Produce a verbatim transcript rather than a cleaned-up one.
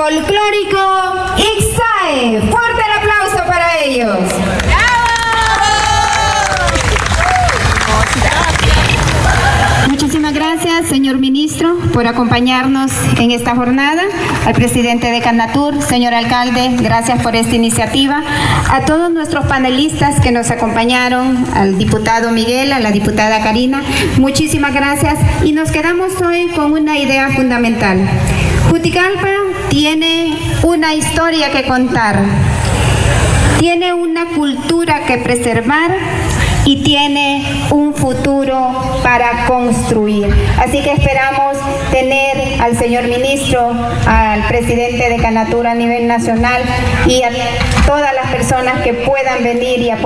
folclórico Ixae. Fuerte el aplauso para ellos. Muchísimas gracias, señor ministro, por acompañarnos en esta jornada. Al presidente de Canatur, señor alcalde, gracias por esta iniciativa. A todos nuestros panelistas que nos acompañaron, al diputado Miguel, a la diputada Karina, muchísimas gracias. Y nos quedamos hoy con una idea fundamental. Juticalpa tiene una historia que contar, tiene una cultura que preservar y tiene un futuro para construir. Así que esperamos tener al señor ministro, al presidente de Canatur a nivel nacional y a todas las personas que puedan venir y apoyar